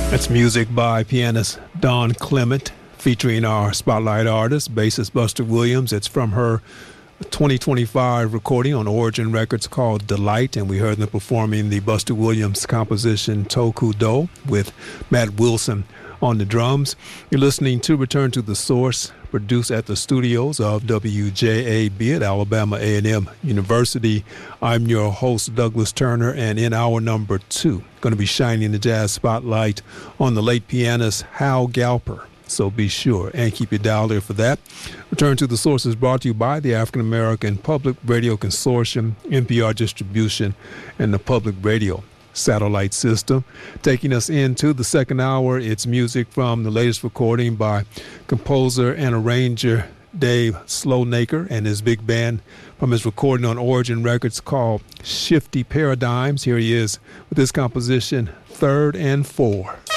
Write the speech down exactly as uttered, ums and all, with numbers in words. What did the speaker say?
That's music by pianist Don Clement, featuring our spotlight artist, bassist Buster Williams. It's from her twenty twenty-five recording on Origin Records called Delight, and we heard them performing the Buster Williams composition Toku Do with Matt Wilson on the drums. You're listening to Return to the Source, produced at the studios of W J A B at Alabama A and M University. I'm your host, Douglas Turner, and in hour number two, going to be shining the jazz spotlight on the late pianist Hal Galper. So be sure and keep your dial there for that. Return to the Source is brought to you by the African American Public Radio Consortium, N P R Distribution, and the Public Radio Satellite System. Taking us into the second hour, it's music from the latest recording by composer and arranger Dave Slownaker and his big band from his recording on Origin Records called Shifty Paradigms. Here he is with his composition, Third and Four.